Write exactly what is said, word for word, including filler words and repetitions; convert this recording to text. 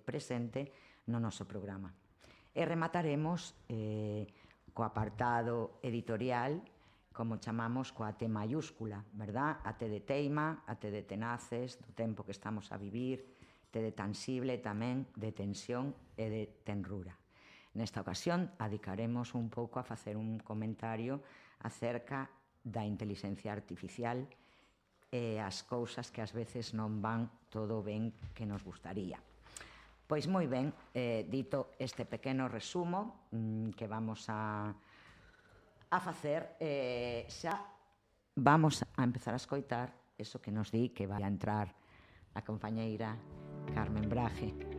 presente no noso programa. E remataremos eh, co apartado editorial, como chamamos, coa T mayúscula, verdad? A T de teima, a T de tenaces, do tempo que estamos a vivir, T de tansible tamén, de tensión e de tenrura. Nesta ocasión, adicaremos un pouco a facer un comentario acerca da inteligencia artificial e as cousas que ás veces non van todo ben que nos gustaría. Pois moi ben, eh, dito este pequeno resumo mmm, que vamos a, a facer, eh, xa vamos a empezar a escoitar eso que nos di que vai a entrar a compañeira Carmen Braje.